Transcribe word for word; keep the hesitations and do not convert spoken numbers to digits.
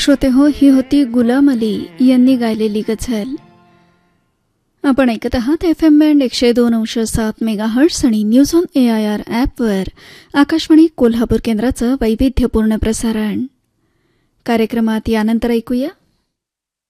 श्रोते हो, ही होती गुलाम अली यांनी गायलेली गझल. आपण ऐकत आहात एफ एम बँड एकशे दोन अंश सात मेगा हर्ट्स आणि news on A I R ॲपवर आकाशवाणी कोल्हापूर केंद्राचं वैविध्यपूर्ण प्रसारण. कार्यक्रमात यानंतर ऐकूया